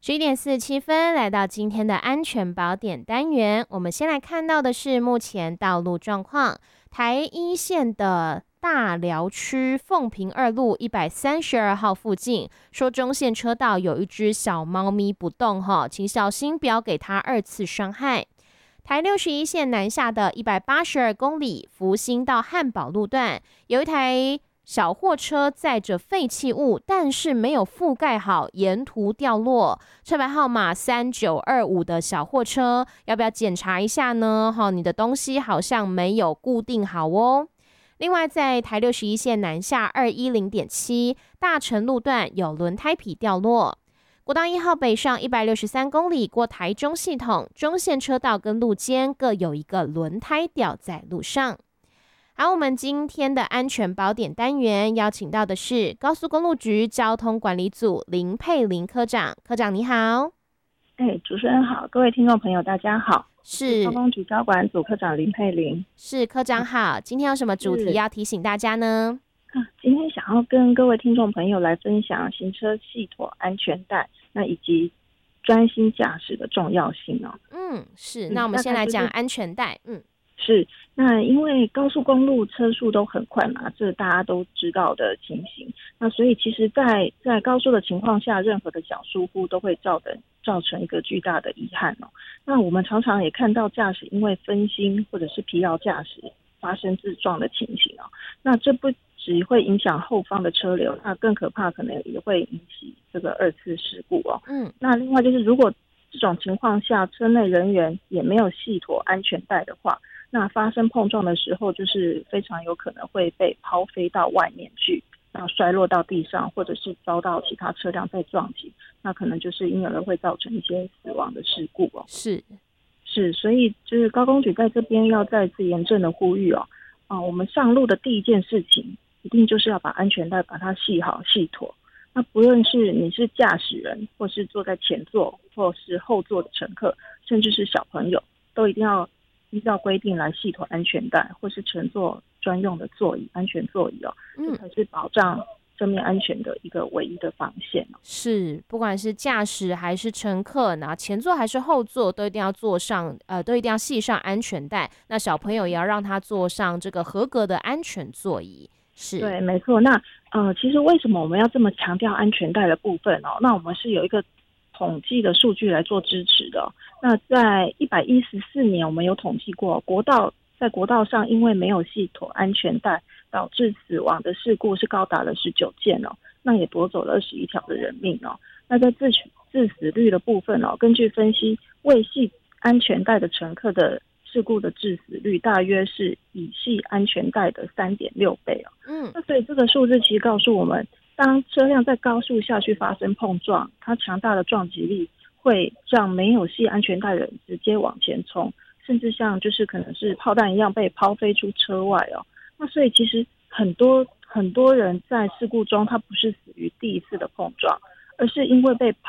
11点47分，来到今天的安全宝典单元。我们先来看到的是目前道路状况。台一线的大寮区凤屏二路132号附近，说中线车道有一只小猫咪不动请小心不要给它二次伤害。台61线南下的182公里福兴到汉宝路段，有一台小货车载着废弃物，但是没有覆盖好，沿途掉落。车牌号码3925的小货车，要不要检查一下呢？你的东西好像没有固定好哦。另外，在台61线南下210.7大成路段有轮胎皮掉落。国道1号北上163公里过台中系统，中线车道跟路肩各有一个轮胎掉在路上。好，我们今天的安全宝典单元邀请到的是高速公路局交通管理组林佩玲科长。科长你好。 主持人好，各位听众朋友大家好， 是交通局交管组科长林佩玲。 是科长好，今天有什么主题要提醒大家呢？ 今天想要跟各位听众朋友来分享行车系妥安全带，那以及专心驾驶的重要性哦。 是，那我们先来讲安全带。 是，那因为高速公路车速都很快嘛，这大家都知道的情形。那所以其实在高速的情况下，任何的小疏忽都会造成一个巨大的遗憾哦。那我们常常也看到驾驶因为分心或者是疲劳驾驶发生自撞的情形哦。那这不只会影响后方的车流，那更可怕可能也会引起这个二次事故哦。那另外就是如果这种情况下车内人员也没有系妥安全带的话，那发生碰撞的时候，就是非常有可能会被抛飞到外面去，然后摔落到地上，或者是遭到其他车辆被撞击，那可能就是因而会造成一些死亡的事故哦。是，所以就是高公局在这边要再次严正的呼吁我们上路的第一件事情，一定就是要把安全带把它系好系妥。那不论是你是驾驶人，或是坐在前座，或是后座的乘客，甚至是小朋友，都一定要依照规定来系妥安全带，或是乘坐专用的座椅，安全座椅这才是保障正面安全的一个唯一的防线是，不管是驾驶还是乘客，那前座还是后座，都一定要坐上都一定要系上安全带。那小朋友也要让他坐上这个合格的安全座椅。是， 对，没错。那其实为什么我们要这么强调安全带的部分那我们是有一个统计的数据来做支持的那在114年，我们有统计过在国道上因为没有系妥安全带导致死亡的事故是高达了19件那也夺走了21条的人命那在致死率的部分根据分析，未系安全带的乘客的事故的致死率大约是已系安全带的3.6倍那所以这个数字其实告诉我们，当车辆在高速下去发生碰撞，它强大的撞击力会让没有系安全带的人直接往前冲，甚至像就是可能是炮弹一样被抛飞出车外那所以其实很多人在事故中，他不是死于第一次的碰撞，而是因为被